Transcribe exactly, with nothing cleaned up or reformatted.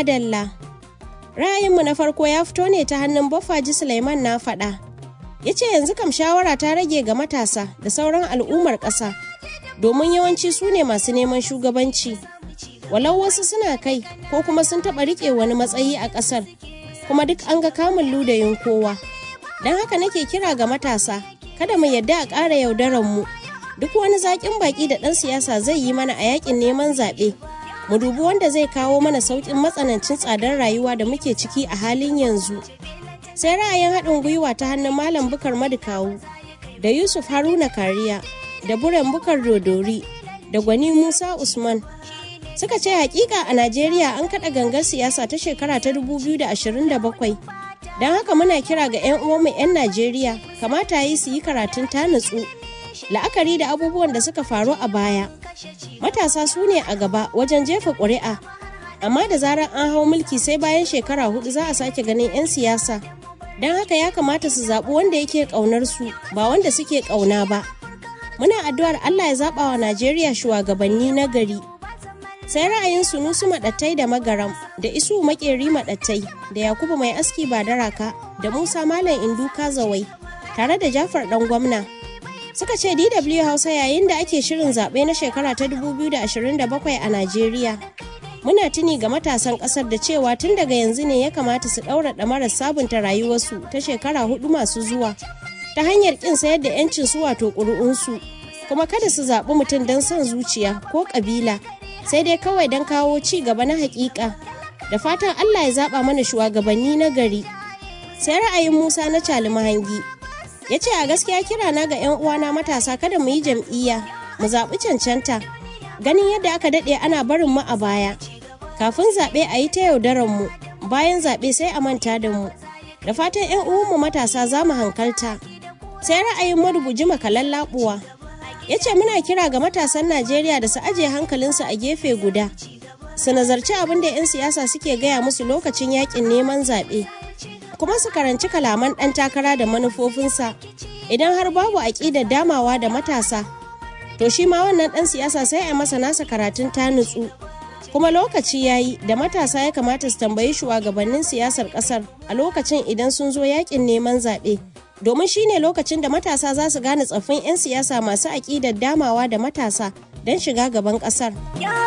madalla. Ra'ayinmu na farko ya fito ne ta hannun Baffaji Sulaiman na faɗa. Ya ce yanzu kam shawara ta rage ga matasa da sauran al'ummar ƙasa, domin yawanci su ne masu neman shugabanci. Walau wasu suna kai ko kuma sun taɓa riƙe wani matsayi a ƙasar, kuma duk an ga kamun ludayin kowa. Don haka nake kira ga matasa, kada mu yadda a ƙara yaudaran mu. Duk wani zaƙin baƙi da ɗan siyasa zai yi mana a yaƙin neman zaɓe, mu dubi wanda zai kawo mana sauƙin matsanancin tsadar rayuwa da muke ciki a halin yanzu. Sai ra'ayin haɗin gwiwa ta hannun Malam Bukar Madikawu da Yusuf Haruna Kariya da Buren Bukar Dodori da Gwani Musa Usman. Suka ce hakika a Najeriya an kaɗa gangar siyasa ta shekara ta dubu biyu da ashirin da bakwai. Don haka muna kira ga 'yan uwanmu 'yan Najeriya kamata yi su yi karatun ta nutsu, la'akari da abubuwan da suka faru a baya. Matasa su ne a gaba wajen jefa ƙuri'a, amma da zarar an hau mulki sai bayan shekara hudu za a sake ganin 'yan siyasa. Don haka ya kamata su zaɓi wanda yake ƙaunar su, ba wanda suke ƙauna ba. Muna addu'ar Allah ya zaɓa wa Najeriya shugabanni na gari. Sai ra'ayin Sunusu Maɗattai da Magaram da Isu Makeri Maɗattai da Yakubu Mai Aski Badaraka da Musa Malam Indu Kazawai tare da Jafar ɗan gwamna. Suka ce D W Hausa yayin da ake shirin zaɓe na shekara ta dubu biyu da ashirin da bakwai a Najeriya. Muna tuni ga matasan ƙasar da cewa tun daga yanzu ne ya kamata su ɗaura ɗamarar sabunta rayuwarsu ta shekara hudu masu zuwa ta hanyar ƙin sayar da 'yancin su wato ƙuri'unsu, kuma kada su zaɓi mutum don son zuciya ko ƙabila, sai dai kawai don kawo ci gaba na haƙiƙa. Da fatan Allah ya zaɓa mana shugabanni na gari. Sai ra'ayin Musa na Cali Mahangi ya ce a gaskiya kira na ga 'yan uwana matasa kada mu yi jam'iyya, mu zaɓi cancanta, ganin yadda aka daɗe ana barin mu a baya. Kafin zaɓe a yi ta yaudaran mu, bayan zaɓe sai a manta da mu. Da fatan 'yan uwanmu matasa za mu hankalta. Sai ra'ayin marubuji Makalan Laɓuwa ya ce muna kira ga matasan Najeriya da su ajiye hankalinsu a gefe guda, su nazarci abin da 'yan siyasa suke gaya musu lokacin yakin neman zaɓe, kuma su karanci kalaman ɗan takara da manufofinsa. Idan har babu aƙidar damawa da matasa, to shi ma wannan ɗan siyasa sai a masa nasa karatun ta nutsu. Kuma lokaci ya yi da matasa ya kamata su tambayi shugabannin siyasar ƙasar a lokacin idan sun zo yakin neman zaɓe, domin shi ne lokacin da matasa za su gane tsaffin 'yan siyasa masu aƙidar damawa da matasa don shiga gaban ƙasar.